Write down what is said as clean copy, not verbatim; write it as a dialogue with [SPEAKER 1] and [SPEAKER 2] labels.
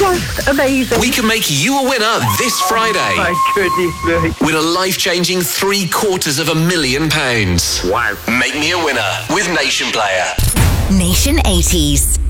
[SPEAKER 1] just amazing.
[SPEAKER 2] We can make you a winner this Friday.
[SPEAKER 1] My goodness me.
[SPEAKER 2] Win a life-changing £750,000.
[SPEAKER 3] Wow.
[SPEAKER 2] Make me a winner with Nation Player.
[SPEAKER 4] Nation 80s.